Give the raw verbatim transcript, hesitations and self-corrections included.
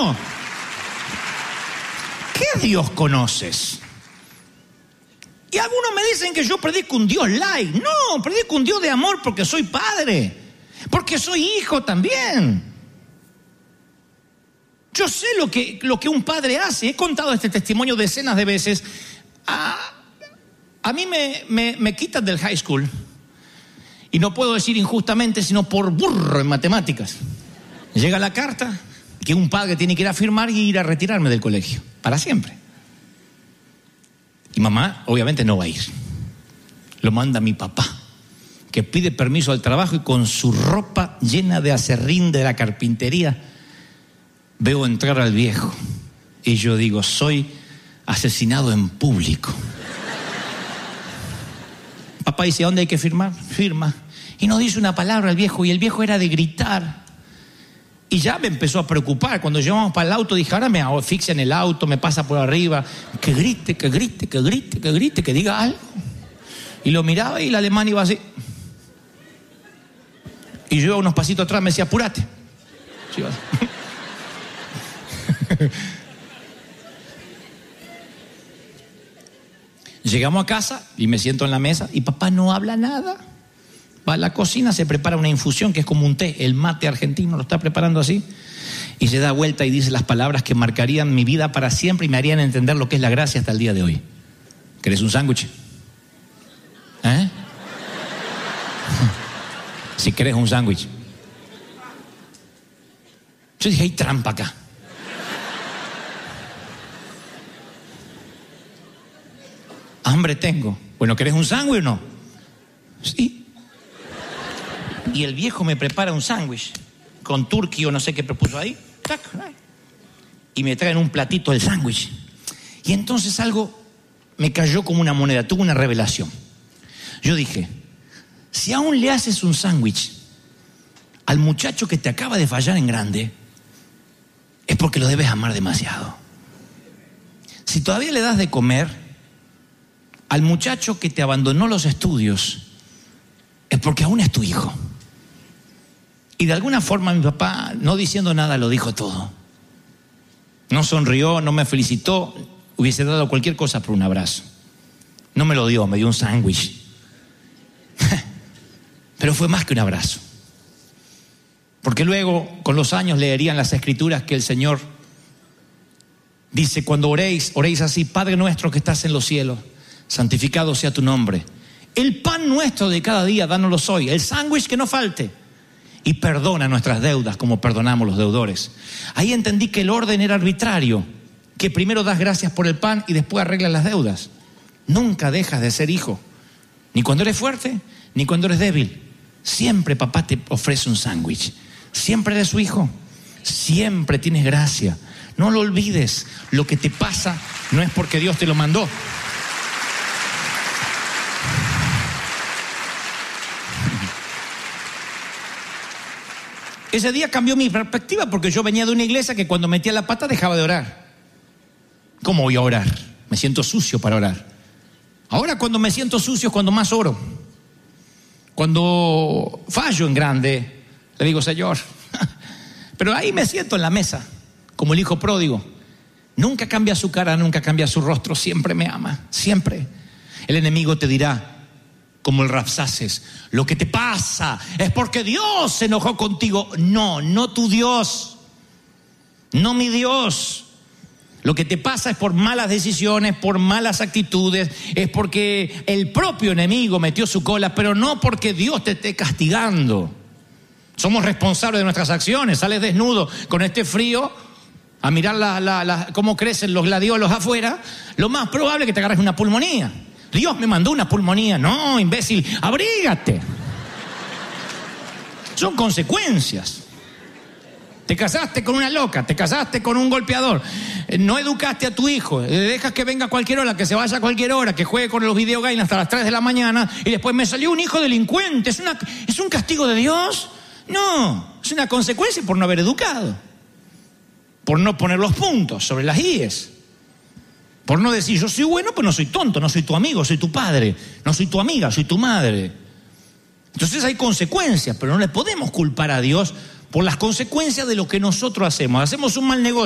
no. ¿Qué Dios conoces? Y algunos me dicen que yo predico un Dios light. No, predico un Dios de amor porque soy padre, porque soy hijo también. Yo sé lo que, lo que un padre hace. He contado este testimonio decenas de veces. A, a mí me, me, me quitan del high school. Y no puedo decir injustamente, sino por burro en matemáticas. Llega la carta que un padre tiene que ir a firmar y ir a retirarme del colegio. Para siempre. Y mamá, obviamente, no va a ir. Lo manda mi papá, que pide permiso al trabajo y con su ropa llena de acerrín de la carpintería, veo entrar al viejo. Y yo digo, soy asesinado en público. Papá dice, ¿a dónde hay que firmar? Firma. Y no dice una palabra el viejo, y el viejo era de gritar. Y ya me empezó a preocupar. Cuando llevamos para el auto, dije, ahora me asfixia en el auto, me pasa por arriba. Que grite, que grite, que grite, que grite, que diga algo. Y lo miraba y el alemán iba así. Y yo iba unos pasitos atrás, me decía, apúrate. Llegamos a casa y me siento en la mesa y papá no habla nada. Va a la cocina, se prepara una infusión que es como un té, el mate argentino, lo está preparando así. Y se da vuelta y dice las palabras que marcarían mi vida para siempre y me harían entender lo que es la gracia hasta el día de hoy. ¿Querés un sándwich? ¿Eh? Si querés un sándwich. Yo dije, hay trampa acá. Hambre tengo. Bueno, ¿querés un sándwich o no? Sí. Y el viejo me prepara un sándwich con turkey o no sé qué propuso ahí. Y me traen un platito del sándwich. Y entonces algo me cayó como una moneda, tuve una revelación. Yo dije, si aún le haces un sándwich al muchacho que te acaba de fallar en grande, es porque lo debes amar demasiado. Si todavía le das de comer al muchacho que te abandonó los estudios, es porque aún es tu hijo. Y de alguna forma mi papá, no diciendo nada, lo dijo todo. No sonrió, no me felicitó, hubiese dado cualquier cosa por un abrazo. No me lo dio, me dio un sándwich. Pero fue más que un abrazo. Porque luego, con los años, leerían las escrituras que el Señor dice, cuando oréis, oréis así, Padre nuestro que estás en los cielos, santificado sea tu nombre. El pan nuestro de cada día, dánoslo hoy. El sándwich que no falte. Y perdona nuestras deudas como perdonamos los deudores. Ahí entendí que el orden era arbitrario, que primero das gracias por el pan y después arreglas las deudas. Nunca dejas de ser hijo, ni cuando eres fuerte, ni cuando eres débil. Siempre papá te ofrece un sándwich. Siempre eres su hijo. Siempre tienes gracia. No lo olvides. Lo que te pasa no es porque Dios te lo mandó. Ese día cambió mi perspectiva porque yo venía de una iglesia que cuando metía la pata dejaba de orar. ¿Cómo voy a orar? Me siento sucio para orar. Ahora cuando me siento sucio es cuando más oro. Cuando fallo en grande, le digo, Señor. Pero ahí me siento en la mesa, como el hijo pródigo. Nunca cambia su cara, nunca cambia su rostro, siempre me ama, siempre. El enemigo te dirá, como el Rapsaces, lo que te pasa es porque Dios se enojó contigo. No, no tu Dios, no mi Dios. Lo que te pasa es por malas decisiones, por malas actitudes, es porque el propio enemigo metió su cola, pero no porque Dios te esté castigando. Somos responsables de nuestras acciones. Sales desnudo con este frío a mirar la, la, la, cómo crecen los gladiolos afuera, lo más probable es que te agarres una pulmonía. Dios me mandó una pulmonía. No, imbécil, abrígate. Son consecuencias. Te casaste con una loca, te casaste con un golpeador, no educaste a tu hijo, dejas que venga a cualquier hora, que se vaya a cualquier hora, que juegue con los videogames hasta las tres de la mañana y después me salió un hijo delincuente. ¿Es, una, ¿Es un castigo de Dios? No, es una consecuencia por no haber educado, por no poner los puntos sobre las íes. Por no decir, yo soy bueno, pues no soy tonto, no soy tu amigo, soy tu padre, no soy tu amiga, soy tu madre. Entonces hay consecuencias, pero no le podemos culpar a Dios por las consecuencias de lo que nosotros hacemos. Hacemos un mal negocio.